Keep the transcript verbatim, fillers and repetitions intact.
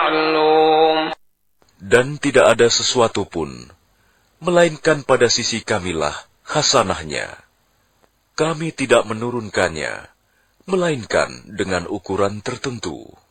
معلوم. Dan tidak ada sesuatu pun, melainkan pada sisi kamilah hasanahnya. Kami tidak menurunkannya, melainkan dengan ukuran tertentu.